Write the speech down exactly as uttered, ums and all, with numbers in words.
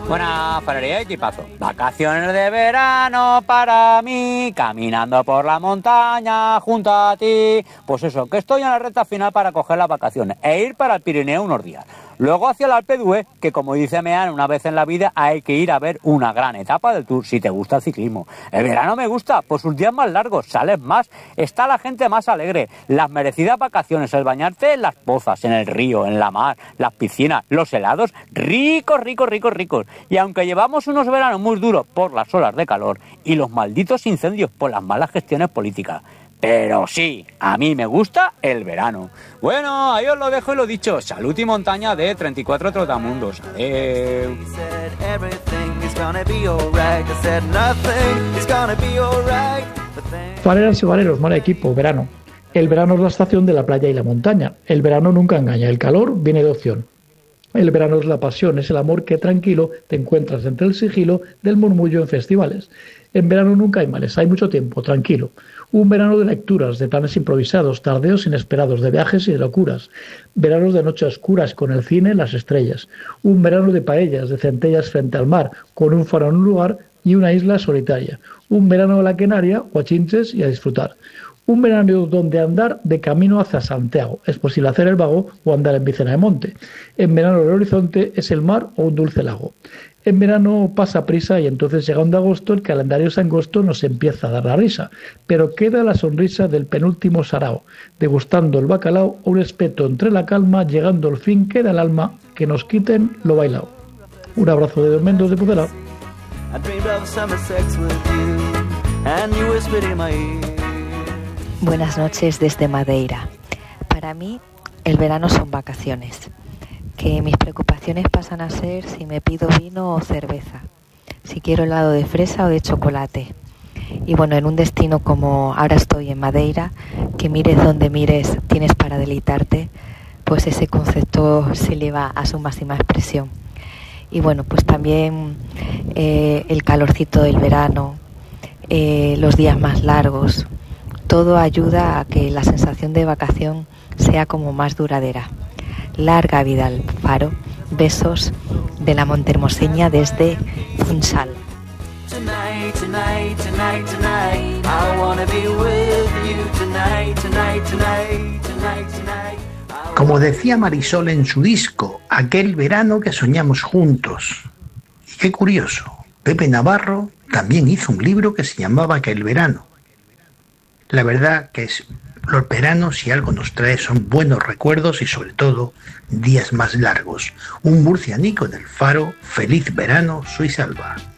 Buena farería y equipazo. Vacaciones de verano para mí, caminando por la montaña junto a ti. Pues eso, que estoy en la recta final para coger las vacaciones e ir para el Pirineo unos días. Luego hacia el Alpe d'Huez, que como dice Meán, una vez en la vida hay que ir a ver una gran etapa del Tour si te gusta el ciclismo. El verano me gusta, por sus días más largos, sales más, está la gente más alegre, las merecidas vacaciones, el bañarte en las pozas, en el río, en la mar, las piscinas, los helados, ricos, ricos, ricos, ricos. Y aunque llevamos unos veranos muy duros por las olas de calor y los malditos incendios por las malas gestiones políticas, pero sí, a mí me gusta el verano. Bueno, ahí os lo dejo y lo dicho. Salud y montaña de treinta y cuatro Trotamundos. Adeu. Fareras y vareros, mal equipo, verano. El verano es la estación de la playa y la montaña. El verano nunca engaña, el calor viene de opción. El verano es la pasión, es el amor que tranquilo te encuentras entre el sigilo del murmullo en festivales. En verano nunca hay males, hay mucho tiempo, tranquilo. Un verano de lecturas, de planes improvisados, tardeos inesperados, de viajes y de locuras. Veranos de noches oscuras con el cine, las estrellas. Un verano de paellas, de centellas frente al mar, con un faro en un lugar y una isla solitaria. Un verano de la Quenaria, o a chinches y a disfrutar. Un verano donde andar de camino hacia Santiago. Es posible hacer el vago o andar en bicena de monte. En verano el horizonte es el mar o un dulce lago. En verano pasa prisa y entonces llegando agosto el calendario es angosto, nos empieza a dar la risa. Pero queda la sonrisa del penúltimo sarao, degustando el bacalao, un espeto entre la calma, llegando al fin queda el alma, que nos quiten lo bailao. Un abrazo de Don Mendoz de Pudelao. Buenas noches desde Madeira. Para mí, el verano son vacaciones. Que mis preocupaciones pasan a ser si me pido vino o cerveza, si quiero helado de fresa o de chocolate. Y bueno, en un destino como ahora estoy en Madeira, que mires donde mires tienes para deleitarte, pues ese concepto se eleva a su máxima expresión. Y bueno, pues también eh, el calorcito del verano, eh, los días más largos, todo ayuda a que la sensación de vacación sea como más duradera. Larga vida al faro. Besos de la montermoseña desde Funchal. Como decía Marisol en su disco, aquel verano que soñamos juntos. Y qué curioso, Pepe Navarro también hizo un libro que se llamaba Aquel verano. La verdad que es, los veranos, si algo nos trae, son buenos recuerdos y sobre todo días más largos. Un murcianico del Faro, feliz verano, soy Salva.